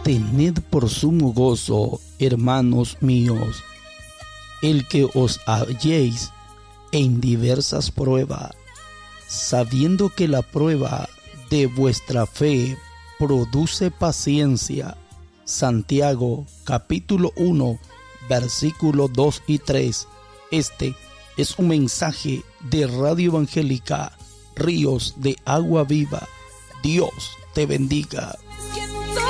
Tened por sumo gozo, hermanos míos, el que os halléis en diversas pruebas, sabiendo que la prueba de vuestra fe produce paciencia. Santiago capítulo 1 versículos 2 y 3. Este es un mensaje de Radio Evangélica Ríos de Agua Viva. Dios te bendiga.